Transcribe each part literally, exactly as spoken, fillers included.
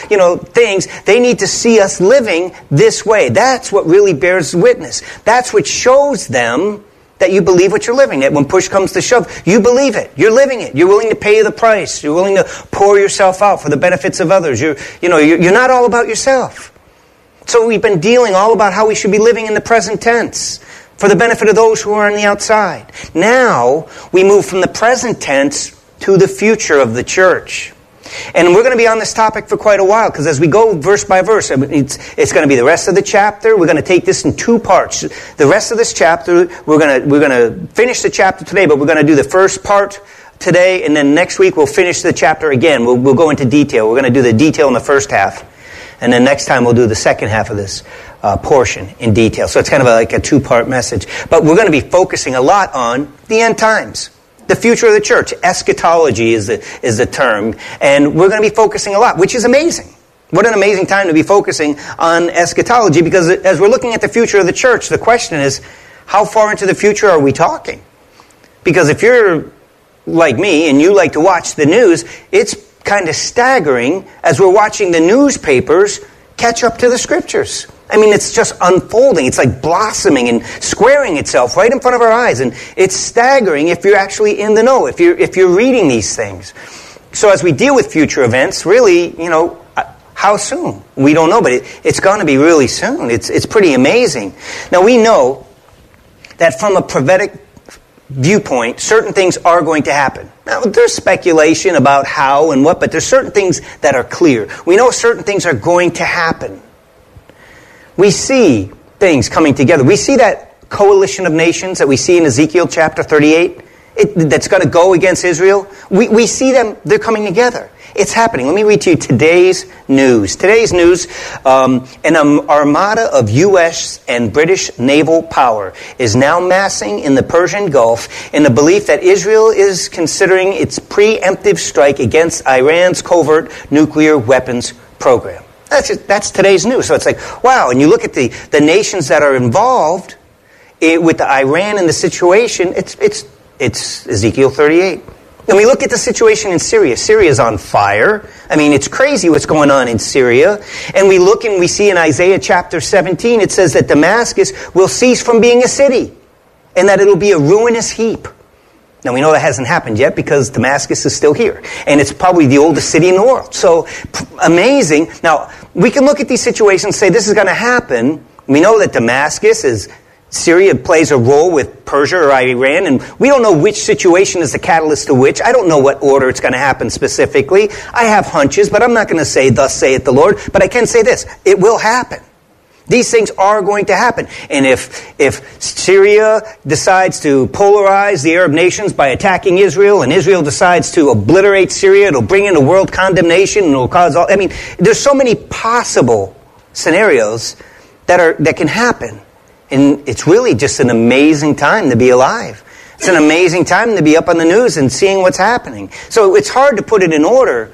you know, things. They need to see us living this way. That's what really bears witness. That's what shows them that you believe what you're living. That when push comes to shove, you believe it. You're living it. You're willing to pay the price. You're willing to pour yourself out for the benefits of others. You're, you know, you're, you're not all about yourself. So we've been dealing all about how we should be living in the present tense for the benefit of those who are on the outside. Now, we move from the present tense to the future of the church. And we're going to be on this topic for quite a while, because as we go verse by verse, it's, it's going to be the rest of the chapter. We're going to take this in two parts. The rest of this chapter, we're going to, we're going to finish the chapter today, but we're going to do the first part today, and then next week we'll finish the chapter again. We'll, we'll go into detail. We're going to do the detail in the first half. And then next time we'll do the second half of this uh, portion in detail. So it's kind of a, like a two-part message. But we're going to be focusing a lot on the end times, the future of the church. Eschatology is the, is the term. And we're going to be focusing a lot, which is amazing. What an amazing time to be focusing on eschatology, because as we're looking at the future of the church, the question is, how far into the future are we talking? Because if you're like me and you like to watch the news, it's kind of staggering as we're watching the newspapers catch up to the scriptures. I mean, it's just unfolding. It's like blossoming and squaring itself right in front of our eyes. And it's staggering if you're actually in the know, if you're, if you're reading these things. So as we deal with future events, really, you know, how soon? We don't know, but it, it's going to be really soon. It's, it's pretty amazing. Now, we know that from a prophetic viewpoint, certain things are going to happen. Now, there's speculation about how and what, but there's certain things that are clear. We know certain things are going to happen. We see things coming together. We see that coalition of nations that we see in Ezekiel chapter thirty-eight it, that's going to go against Israel. We, we see them, they're coming together. It's happening. Let me read to you today's news. Today's news, um, an armada of U S and British naval power is now massing in the Persian Gulf in the belief that Israel is considering its preemptive strike against Iran's covert nuclear weapons program. That's it, that's today's news. So it's like, wow, and you look at the, the nations that are involved it, with the Iran and the situation, it's, it's, it's Ezekiel thirty-eight. And we look at the situation in Syria. Syria's on fire. I mean, it's crazy what's going on in Syria. And we look and we see in Isaiah chapter seventeen, it says that Damascus will cease from being a city and that it'll be a ruinous heap. Now, we know that hasn't happened yet because Damascus is still here. And it's probably the oldest city in the world. So, amazing. Now, we can look at these situations and say this is going to happen. We know that Damascus is... Syria plays a role with Persia or Iran, and we don't know which situation is the catalyst to which. I don't know what order it's going to happen specifically. I have hunches, but I'm not going to say, thus saith the Lord. But I can say this, it will happen. These things are going to happen. And if if Syria decides to polarize the Arab nations by attacking Israel, and Israel decides to obliterate Syria, it'll bring in a world condemnation, and it'll cause all... I mean, there's so many possible scenarios that are that can happen. And it's really just an amazing time to be alive. It's an amazing time to be up on the news and seeing what's happening. So it's hard to put it in order.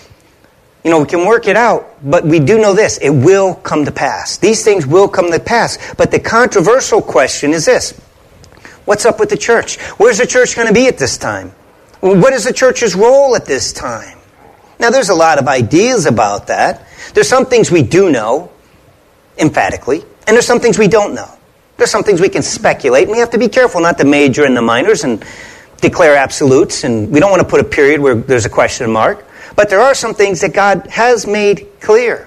You know, we can work it out, but we do know this. It will come to pass. These things will come to pass. But the controversial question is this. What's up with the church? Where's the church going to be at this time? What is the church's role at this time? Now, there's a lot of ideas about that. There's some things we do know, emphatically, and there's some things we don't know. There's some things we can speculate, and we have to be careful not to major in the minors and declare absolutes, and we don't want to put a period where there's a question mark. But there are some things that God has made clear.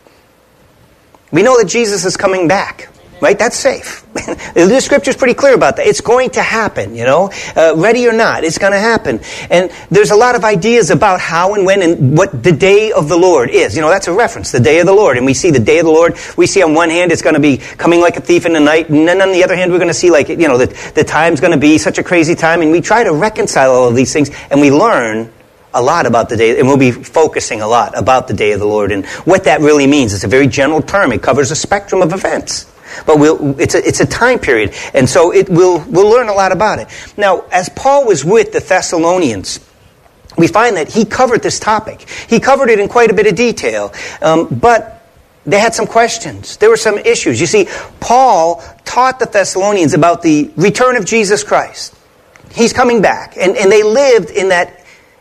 We know that Jesus is coming back, right? That's safe. The Scripture's pretty clear about that. It's going to happen, you know, uh, ready or not, it's going to happen. And there's a lot of ideas about how and when and what the day of the Lord is. You know, that's a reference, the day of the Lord. And we see the day of the Lord. We see on one hand it's going to be coming like a thief in the night. And then on the other hand we're going to see like, you know, the, the time's going to be such a crazy time. And we try to reconcile all of these things. And we learn a lot about the day. And we'll be focusing a lot about the day of the Lord. And what that really means. It's a very general term. It covers a spectrum of events. But we'll, it's a it's a time period, and so it will we'll learn a lot about it. Now, as Paul was with the Thessalonians, we find that he covered this topic. He covered it in quite a bit of detail, um, but they had some questions. There were some issues. You see, Paul taught the Thessalonians about the return of Jesus Christ. He's coming back, and and they lived in that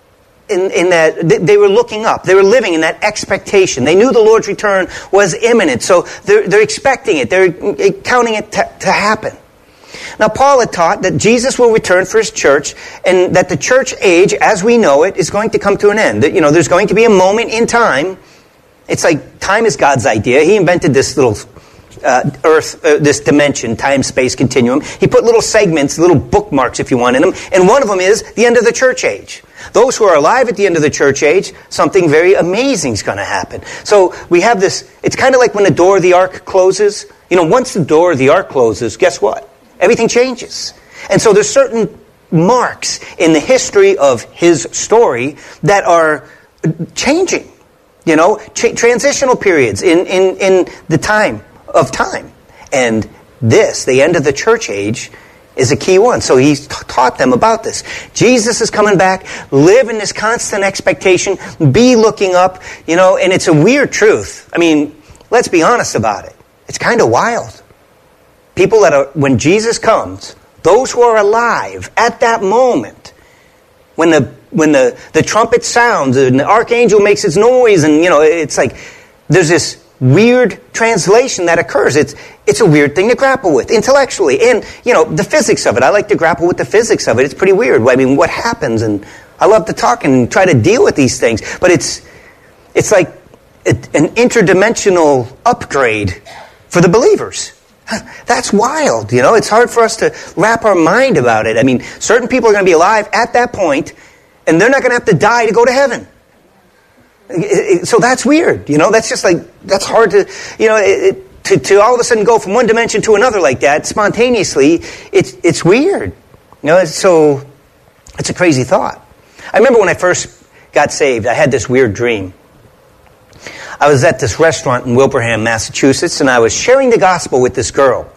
in, in that they were looking up. They were living in that expectation. They knew the Lord's return was imminent. So they're, they're expecting it. They're counting it to, to happen. Now, Paul had taught that Jesus will return for his church, and that the church age, as we know it, is going to come to an end. That, you know, there's going to be a moment in time. It's like time is God's idea. He invented this little uh, earth, uh, this dimension, time-space continuum. He put little segments, little bookmarks, if you want, in them, and one of them is the end of the church age. Those who are alive at the end of the church age, something very amazing is going to happen. So we have this, it's kind of like when the door of the ark closes. You know, once the door of the ark closes, guess what? Everything changes. And so there's certain marks in the history of his story that are changing. You know, tra- transitional periods in, in, in the time of time. And this, the end of the church age, is a key one. So he's t- taught them about this. Jesus is coming back. Live in this constant expectation. Be looking up. You know, and it's a weird truth. I mean, let's be honest about it. It's kind of wild. People that are, when Jesus comes, those who are alive at that moment, when the when the, the trumpet sounds and the archangel makes its noise, and you know, it's like there's this weird translation that occurs. It's it's a weird thing to grapple with intellectually, and you know, the physics of it. I like to grapple with the physics of it. It's pretty weird. I mean, what happens? And I love to talk and try to deal with these things, but it's it's like an interdimensional upgrade for the believers. That's wild, you know. It's hard for us to wrap our mind about it. I mean, certain people are going to be alive at that point, and they're not going to have to die to go to heaven. So that's weird, you know. That's just like, that's hard to, you know, it, it, to, to all of a sudden go from one dimension to another like that, spontaneously, it's it's weird. You know, so it's a crazy thought. I remember when I first got saved, I had this weird dream. I was at this restaurant in Wilbraham, Massachusetts, and I was sharing the gospel with this girl.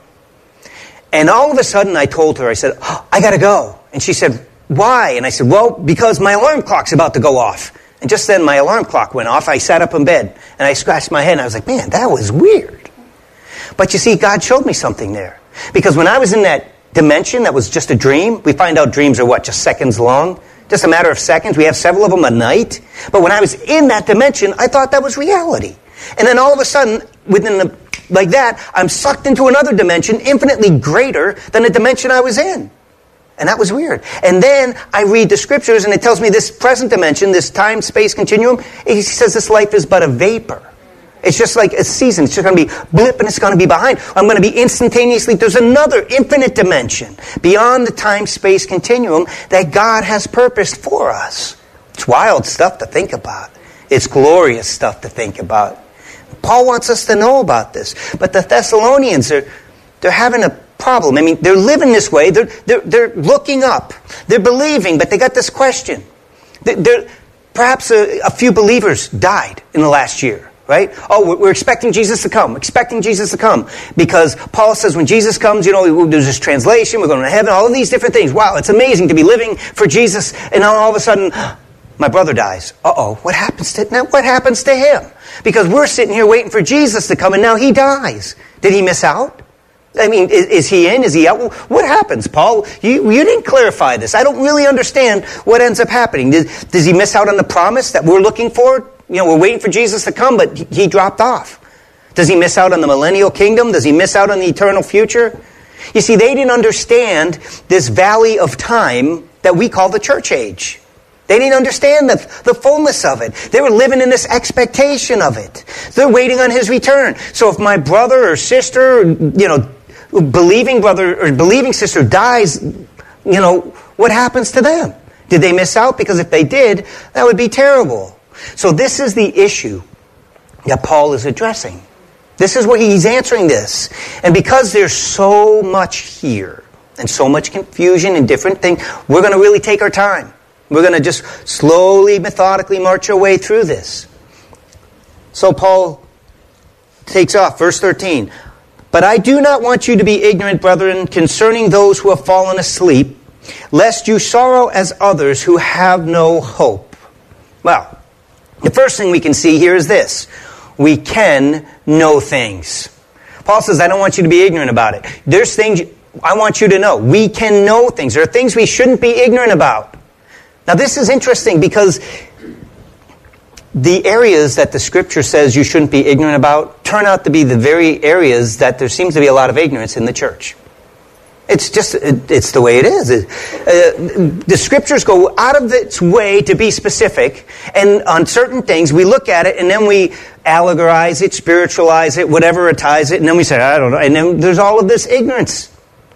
And all of a sudden I told her, I said, oh, I got to go. And she said, why? And I said, well, because my alarm clock's about to go off. And just then my alarm clock went off. I sat up in bed and I scratched my head and I was like, man, that was weird. But you see, God showed me something there. Because when I was in that dimension that was just a dream, we find out dreams are what, just seconds long? Just a matter of seconds. We have several of them a night. But when I was in that dimension, I thought that was reality. And then all of a sudden, within the, like that, I'm sucked into another dimension infinitely greater than the dimension I was in. And that was weird. And then I read the scriptures and it tells me this present dimension, this time-space continuum, he says this life is but a vapor. It's just like a season. It's just going to be blip and it's going to be behind. I'm going to be instantaneously. There's another infinite dimension beyond the time-space continuum that God has purposed for us. It's wild stuff to think about. It's glorious stuff to think about. Paul wants us to know about this. But the Thessalonians, are they're having a problem. I mean, they're living this way. They're, they're, they're looking up. They're believing, but they got this question. They're, they're, perhaps a, a few believers died in the last year. Right? Oh, we're expecting Jesus to come. Expecting Jesus to come. Because Paul says when Jesus comes, you know, there's this translation, we're going to heaven, all of these different things. Wow, it's amazing to be living for Jesus. And now all of a sudden, my brother dies. Uh-oh, what happens to now? What happens to him? Because we're sitting here waiting for Jesus to come and now he dies. Did he miss out? I mean, is, is he in? Is he out? What happens, Paul? You, you didn't clarify this. I don't really understand what ends up happening. Does, does he miss out on the promise that we're looking for? You know, we're waiting for Jesus to come, but he dropped off. Does he miss out on the millennial kingdom? Does he miss out on the eternal future? You see, they didn't understand this valley of time that we call the church age. They didn't understand the, the fullness of it. They were living in this expectation of it. They're waiting on his return. So if my brother or sister, you know, believing brother or believing sister dies, you know, what happens to them? Did they miss out? Because if they did, that would be terrible. So this is the issue that Paul is addressing. This is where he's answering this. And because there's so much here and so much confusion and different things, we're going to really take our time. We're going to just slowly, methodically march our way through this. So Paul takes off, verse thirteen. But I do not want you to be ignorant, brethren, concerning those who have fallen asleep, lest you sorrow as others who have no hope. Well, the first thing we can see here is this. We can know things. Paul says, I don't want you to be ignorant about it. There's things I want you to know. We can know things. There are things we shouldn't be ignorant about. Now this is interesting because the areas that the Scripture says you shouldn't be ignorant about turn out to be the very areas that there seems to be a lot of ignorance in the church. It's just, it's the way it is. It, uh, the Scriptures go out of its way to be specific, and on certain things we look at it and then we allegorize it, spiritualize it, whateveritize it, and then we say, I don't know, and then there's all of this ignorance.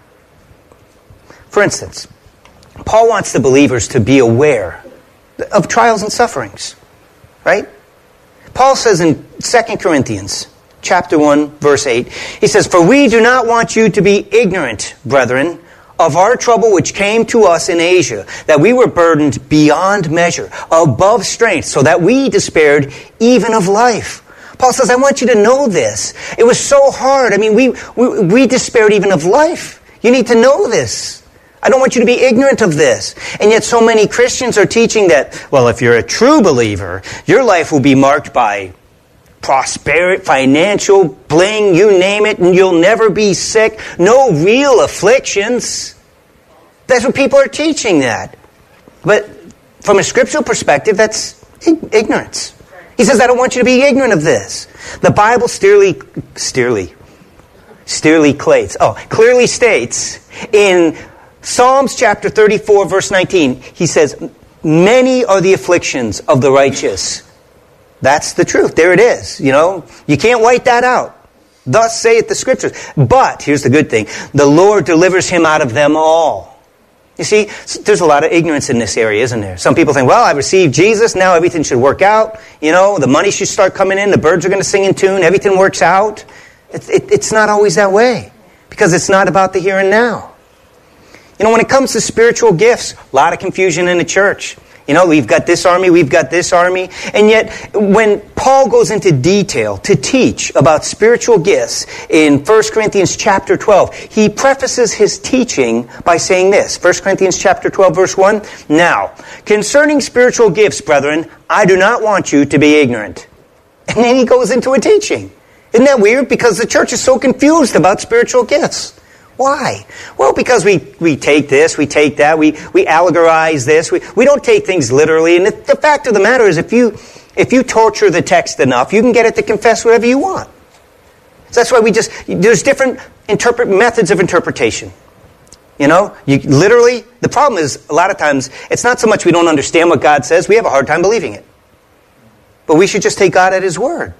For instance, Paul wants the believers to be aware of trials and sufferings. Right? Paul says in Second Corinthians chapter one, verse eight, he says, "For we do not want you to be ignorant, brethren, of our trouble which came to us in Asia, that we were burdened beyond measure, above strength, so that we despaired even of life." Paul says, I want you to know this. It was so hard. I mean, we, we, we despaired even of life. You need to know this. I don't want you to be ignorant of this. And yet so many Christians are teaching that, well, if you're a true believer, your life will be marked by prosperity, financial, bling, you name it, and you'll never be sick. No real afflictions. That's what people are teaching that. But from a scriptural perspective, that's ignorance. He says, I don't want you to be ignorant of this. The Bible clearly, clearly, clearly, oh, clearly states in Psalms chapter thirty-four, verse nineteen, he says, many are the afflictions of the righteous. That's the truth. There it is. You know, you can't white that out. Thus saith the Scriptures. But, here's the good thing, the Lord delivers him out of them all. You see, there's a lot of ignorance in this area, isn't there? Some people think, well, I received Jesus, now everything should work out. You know, the money should start coming in, the birds are going to sing in tune, everything works out. It, it, it's not always that way. Because it's not about the here and now. You know, when it comes to spiritual gifts, a lot of confusion in the church. You know, we've got this army, we've got this army. And yet, when Paul goes into detail to teach about spiritual gifts in First Corinthians chapter twelve, he prefaces his teaching by saying this. First Corinthians chapter twelve, verse one, "Now, concerning spiritual gifts, brethren, I do not want you to be ignorant." And then he goes into a teaching. Isn't that weird? Because the church is so confused about spiritual gifts. Why? Well, because we, we take this, we take that, we, we allegorize this, we, we don't take things literally. And the, the fact of the matter is, if you if you torture the text enough, you can get it to confess whatever you want. So that's why we just, there's different interpret methods of interpretation. You know, you literally, the problem is, a lot of times, it's not so much we don't understand what God says, we have a hard time believing it. But we should just take God at His word.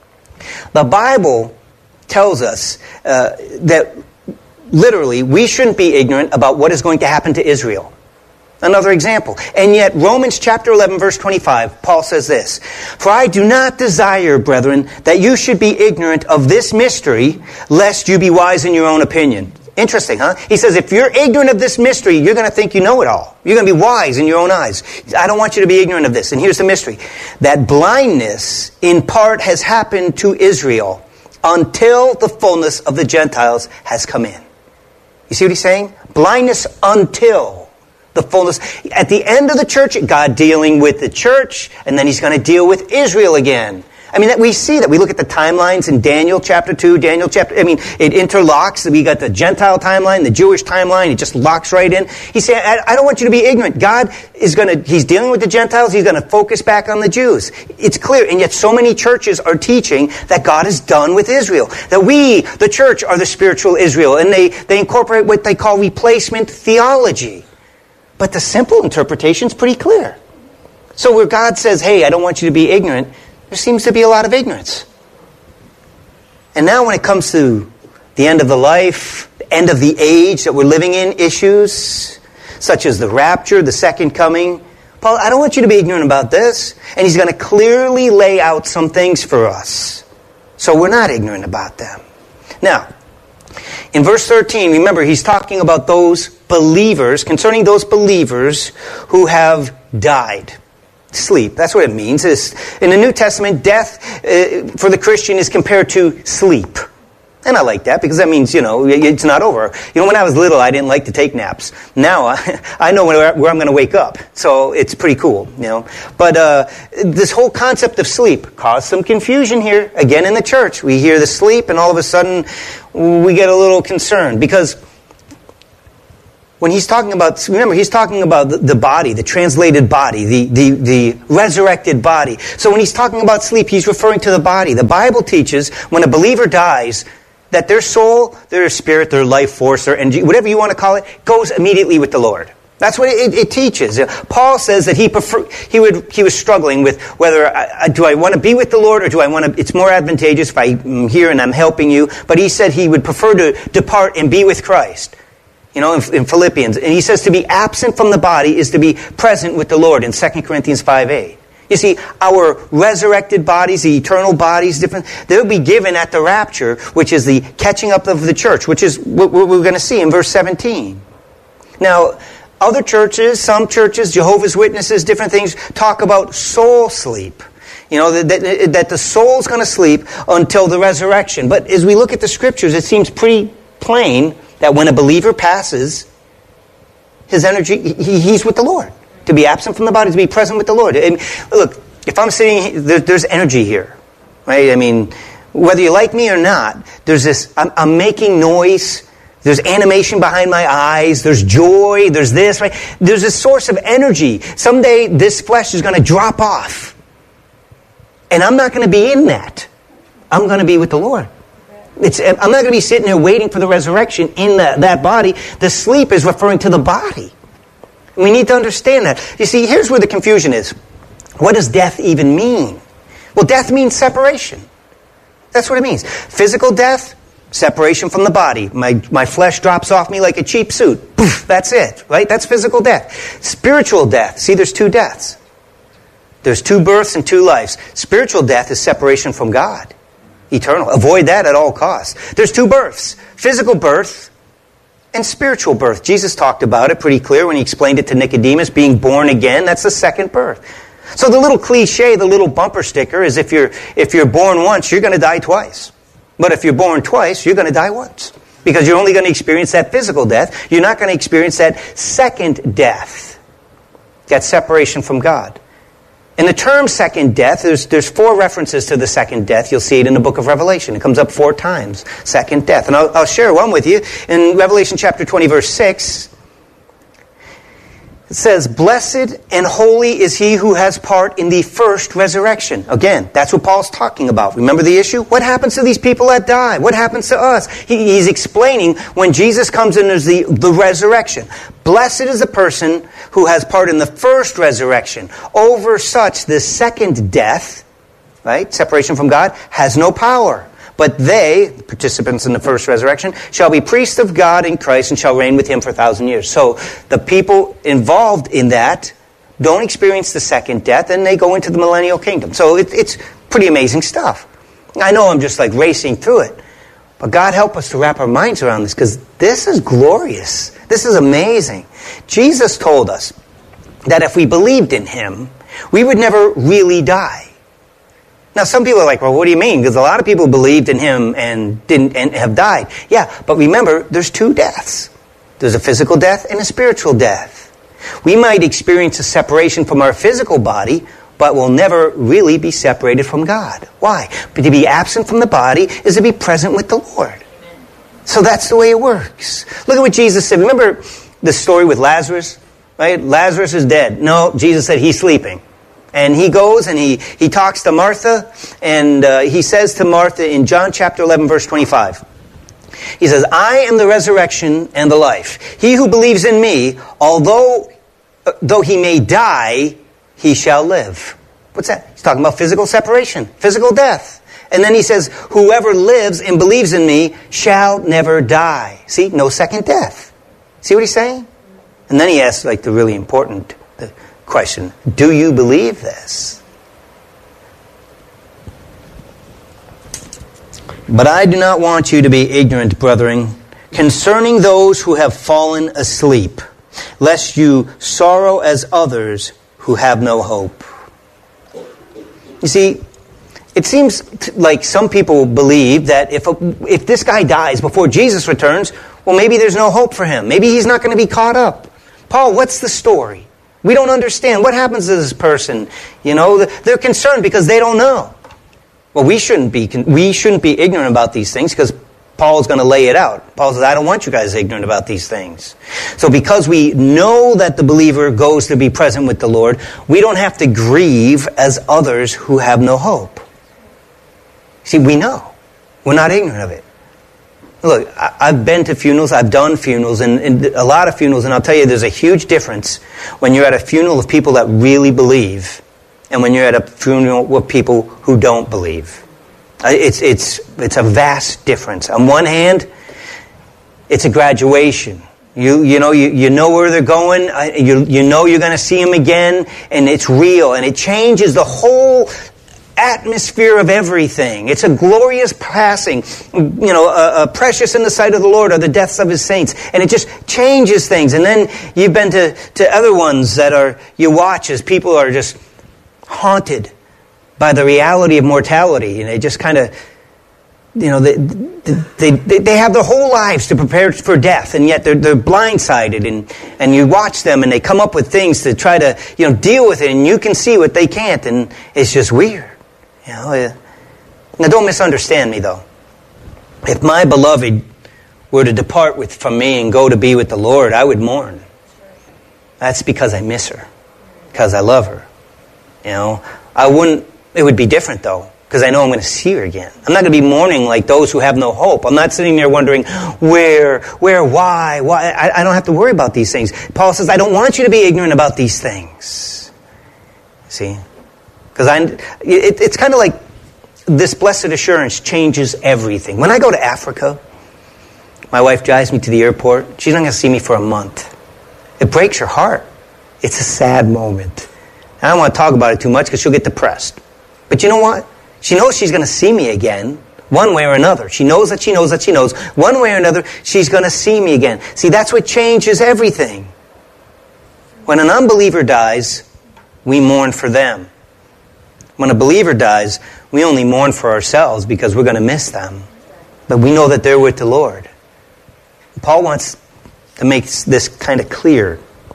The Bible tells us uh, that literally, we shouldn't be ignorant about what is going to happen to Israel. Another example. And yet, Romans chapter eleven, verse twenty-five, Paul says this, "For I do not desire, brethren, that you should be ignorant of this mystery, lest you be wise in your own opinion." Interesting, huh? He says, if you're ignorant of this mystery, you're going to think you know it all. You're going to be wise in your own eyes. I don't want you to be ignorant of this. And here's the mystery. That blindness, in part, has happened to Israel until the fullness of the Gentiles has come in. You see what he's saying? Blindness until the fullness. At the end of the church, God dealing with the church, and then He's going to deal with Israel again. I mean, that we see that. We look at the timelines in Daniel chapter two, Daniel chapter, I mean, it interlocks. We got the Gentile timeline, the Jewish timeline. It just locks right in. He's saying, I, I don't want you to be ignorant. God is going to, He's dealing with the Gentiles. He's going to focus back on the Jews. It's clear. And yet so many churches are teaching that God is done with Israel. That we, the church, are the spiritual Israel. And they, they incorporate what they call replacement theology. But the simple interpretation is pretty clear. So where God says, hey, I don't want you to be ignorant, there seems to be a lot of ignorance. And now when it comes to the end of the life, the end of the age that we're living in, issues such as the rapture, the second coming, Paul, I don't want you to be ignorant about this. And he's going to clearly lay out some things for us. So we're not ignorant about them. Now, in verse thirteen, remember, he's talking about those believers, concerning those believers who have died. Sleep, that's what it means. It's, in the New Testament, death uh, for the Christian is compared to sleep. And I like that because that means, you know, it's not over. You know, when I was little, I didn't like to take naps. Now, I, I know where, where I'm going to wake up. So it's pretty cool, you know. But uh, this whole concept of sleep caused some confusion here. Again, in the church, we hear the sleep and all of a sudden we get a little concerned. Because when he's talking about, remember, he's talking about the, the body, the translated body, the, the, the resurrected body. So when he's talking about sleep, he's referring to the body. The Bible teaches when a believer dies, that their soul, their spirit, their life force, their energy, whatever you want to call it, goes immediately with the Lord. That's what it, it teaches. Paul says that he prefer, he would he was struggling with whether I, do I want to be with the Lord or do I want to. It's more advantageous if I'm here and I'm helping you. But he said he would prefer to depart and be with Christ. You know, in, in Philippians, and he says to be absent from the body is to be present with the Lord in Second Corinthians five eight. You see, our resurrected bodies, the eternal bodies, different, they'll be given at the rapture, which is the catching up of the church, which is what we're going to see in verse seventeen. Now, other churches, some churches, Jehovah's Witnesses, different things, talk about soul sleep. You know, that, that, that the soul's going to sleep until the resurrection. But as we look at the Scriptures, it seems pretty plain that when a believer passes, his energy, he, he's with the Lord. To be absent from the body, to be present with the Lord. And look, if I'm sitting, there, there's energy here, right? I mean, whether you like me or not, there's this, I'm, I'm making noise, there's animation behind my eyes, there's joy, there's this, right? There's a source of energy. Someday this flesh is going to drop off. And I'm not going to be in that. I'm going to be with the Lord. It's, I'm not going to be sitting there waiting for the resurrection in that, that body. The sleep is referring to the body. We need to understand that. You see, here's where the confusion is. What does death even mean? Well, death means separation. That's what it means. Physical death, separation from the body. My, my flesh drops off me like a cheap suit. Poof, that's it, right? That's physical death. Spiritual death. See, there's two deaths. There's two births and two lives. Spiritual death is separation from God. Eternal. Avoid that at all costs. There's two births. Physical birth and spiritual birth. Jesus talked about it pretty clear when he explained it to Nicodemus. Being born again, that's the second birth. So the little cliche, the little bumper sticker is if you're if you're born once, you're going to die twice. But if you're born twice, you're going to die once. Because you're only going to experience that physical death. You're not going to experience that second death. That separation from God. In the term second death, there's, there's four references to the second death. You'll see it in the book of Revelation. It comes up four times. Second death. And I'll, I'll share one with you. In Revelation chapter twenty, verse six, it says, "Blessed and holy is he who has part in the first resurrection." Again, that's what Paul's talking about. Remember the issue? What happens to these people that die? What happens to us? He, he's explaining when Jesus comes in, there's the, the resurrection. Blessed is the person who has part in the first resurrection. Over such, the second death, right, separation from God, has no power. But they, participants in the first resurrection, shall be priests of God in Christ and shall reign with him for a thousand years. So the people involved in that don't experience the second death and they go into the millennial kingdom. So it, it's pretty amazing stuff. I know I'm just like racing through it. But God help us to wrap our minds around this because this is glorious. This is amazing. Jesus told us that if we believed in him, we would never really die. Now, some people are like, well, what do you mean? Because a lot of people believed in him and didn't and have died. Yeah, but remember, there's two deaths. There's a physical death and a spiritual death. We might experience a separation from our physical body, but we'll never really be separated from God. Why? But to be absent from the body is to be present with the Lord. So that's the way it works. Look at what Jesus said. Remember the story with Lazarus? Right? Lazarus is dead. No, Jesus said he's sleeping. And he goes and he, he talks to Martha, and uh, he says to Martha in John chapter eleven, verse twenty-five, he says, "I am the resurrection and the life. He who believes in me, although uh, though he may die, he shall live." What's that? He's talking about physical separation, physical death. And then he says, "Whoever lives and believes in me shall never die." See, no second death. See what he's saying? And then he asks like the really important question, do you believe this? "But I do not want you to be ignorant, brethren, concerning those who have fallen asleep, lest you sorrow as others who have no hope." You see, it seems like some people believe that if a, if this guy dies before Jesus returns, well, maybe there's no hope for him. Maybe he's not going to be caught up. Paul, what's the story? We don't understand. What happens to this person? You know, they're concerned because they don't know. Well, we shouldn't be we shouldn't be ignorant about these things because Paul's going to lay it out. Paul says, I don't want you guys ignorant about these things. So because we know that the believer goes to be present with the Lord, we don't have to grieve as others who have no hope. See, we know. We're not ignorant of it. Look, I've been to funerals, I've done funerals, and, and a lot of funerals, and I'll tell you there's a huge difference when you're at a funeral of people that really believe and when you're at a funeral with people who don't believe. It's, it's, it's a vast difference. On one hand, it's a graduation. You, you know, you, you know where they're going, you, you know you're going to see them again, and it's real, and it changes the whole atmosphere of everything. It's a glorious passing. You know, uh, uh, precious in the sight of the Lord are the deaths of His saints. And it just changes things. And then you've been to, to other ones that are, you watch as people are just haunted by the reality of mortality. And they just kind of, you know, they, they, they, they have their whole lives to prepare for death. And yet they're, they're blindsided. And, and you watch them and they come up with things to try to, you know, deal with it. And you can see what they can't. And it's just weird. You know, uh, now don't misunderstand me though. If my beloved were to depart with from me and go to be with the Lord, I would mourn. That's because I miss her, because I love her. You know, I wouldn't. It would be different though, because I know I'm going to see her again. I'm not going to be mourning like those who have no hope. I'm not sitting there wondering where, where, why, why. I, I don't have to worry about these things. Paul says, I don't want you to be ignorant about these things. See. Because I, it, it's kind of like this blessed assurance changes everything. When I go to Africa, my wife drives me to the airport. She's not going to see me for a month. It breaks her heart. It's a sad moment. I don't want to talk about it too much because she'll get depressed. But you know what? She knows she's going to see me again, one way or another. She knows that she knows that she knows. One way or another, she's going to see me again. See, that's what changes everything. When an unbeliever dies, we mourn for them. When a believer dies, we only mourn for ourselves because we're going to miss them. But we know that they're with the Lord. Paul wants to make this kind of clear.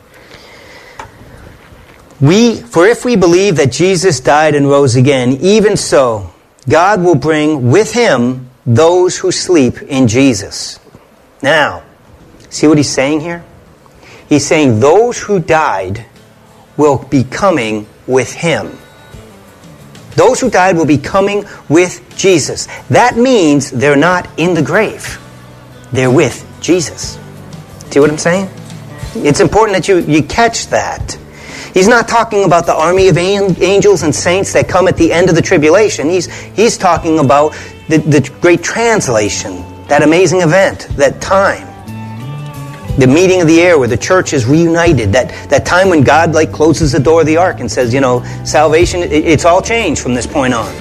We, for if we believe that Jesus died and rose again, even so, God will bring with Him those who sleep in Jesus. Now, see what he's saying here? He's saying those who died will be coming with Him. Those who died will be coming with Jesus. That means they're not in the grave. They're with Jesus. See what I'm saying? It's important that you, you catch that. He's not talking about the army of angels and saints that come at the end of the tribulation. He's, he's talking about the, the great translation, that amazing event, that time. The meeting of the air where the church is reunited. That, that time when God like closes the door of the ark and says, you know, salvation, it, it's all changed from this point on.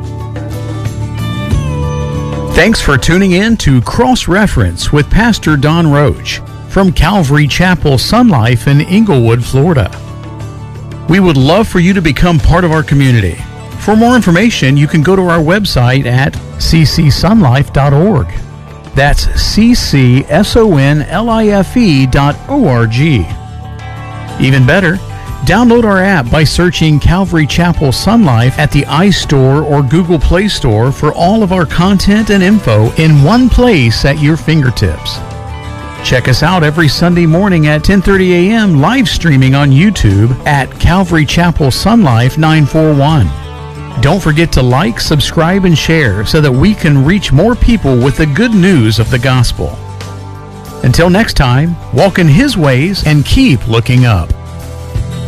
Thanks for tuning in to Cross Reference with Pastor Don Roach from Calvary Chapel Sun Life in Inglewood, Florida. We would love for you to become part of our community. For more information, you can go to our website at c c sun life dot org. That's C C S O N L I F E dot O R G. Even better, download our app by searching Calvary Chapel Sun Life at the iStore or Google Play Store for all of our content and info in one place at your fingertips. Check us out every Sunday morning at ten thirty a.m. live streaming on YouTube at Calvary Chapel Sun Life nine four one. Don't forget to like, subscribe, and share so that we can reach more people with the good news of the gospel. Until next time, walk in His ways and keep looking up.